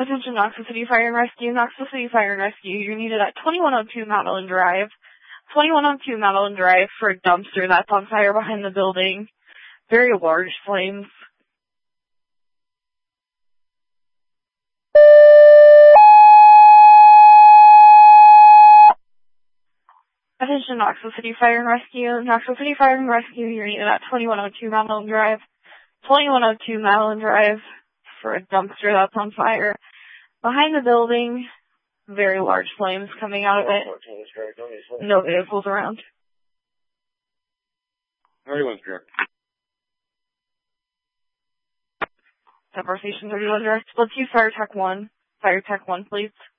Attention Knoxville City Fire and Rescue. Knoxville City Fire and Rescue. You're needed at 2102 Madeline Drive. 2102 Madeline Drive for a dumpster that's on fire behind the building. Very large flames. Attention Knoxville City Fire and Rescue. Knoxville City Fire and Rescue. You're needed at 2102 Madeline Drive. 2102 Madeline Drive for a dumpster that's on fire behind the building. Very large flames coming out of it. No vehicles around. 31 direct. Separ Station 31 direct. Let's use Fire Tech 1. Fire Tech 1, please.